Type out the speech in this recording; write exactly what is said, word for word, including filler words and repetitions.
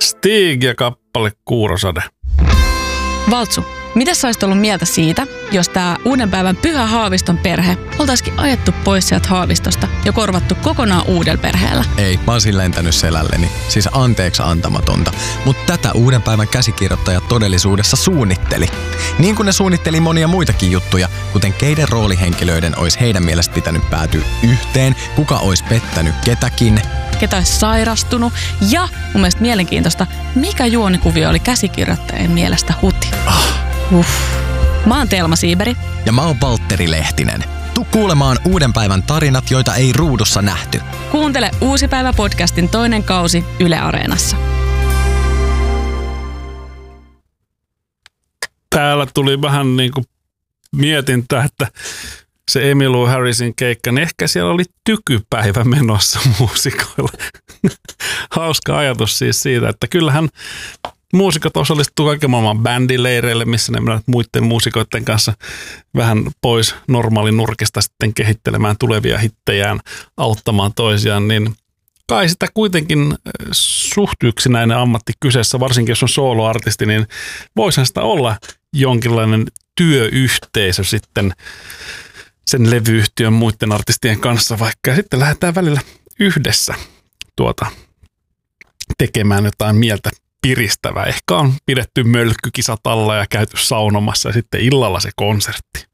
Stig ja kappale Kuurosade. Valtsu, mitä sä olisit ollut mieltä siitä, jos tää uuden päivän Pyhä Haaviston perhe oltaisikin ajettu pois sieltä Haavistosta ja korvattu kokonaan uudella perheellä? Ei, mä oon siinä lentänyt selälleni. Siis anteeksi antamatonta. Mutta tätä uuden päivän käsikirjoittaja todellisuudessa suunnitteli. Niin kuin ne suunnitteli monia muitakin juttuja, kuten keiden roolihenkilöiden olisi heidän mielestä pitänyt päätyä yhteen, kuka olisi pettänyt ketäkin, ketä olisi sairastunut ja mun mielestä mielenkiintoista, mikä juonikuvio oli käsikirjoittajien mielestä huti. Ah. Uff. Mä oon Telma Siiberi. Ja mä oon Valtteri Lehtinen. Tuu kuulemaan uuden päivän tarinat, joita ei ruudussa nähty. Kuuntele Uusi päivä podcastin toinen kausi Yle Areenassa. Täällä tuli vähän niin kuin mietintä, että se Emmylou Harrisin keikka, niin ehkä siellä oli tykypäivä menossa muusikoilla. Hauska ajatus siis siitä, että kyllähän muusikot osallistuu kaiken maailman bändileireille, missä ne menevät muiden muusikoiden kanssa vähän pois normaalin nurkista sitten kehittelemään tulevia hittejään, auttamaan toisiaan, niin kai sitä kuitenkin suht yksinäinen ammatti kyseessä, varsinkin jos on soloartisti, niin voisihan sitä olla jonkinlainen työyhteisö sitten sen levyyhtiön muiden artistien kanssa vaikka, ja sitten lähdetään välillä yhdessä tuota, tekemään jotain mieltä piristävää. Ehkä on pidetty mölkkykisat alla ja käyty saunomassa ja sitten illalla se konsertti.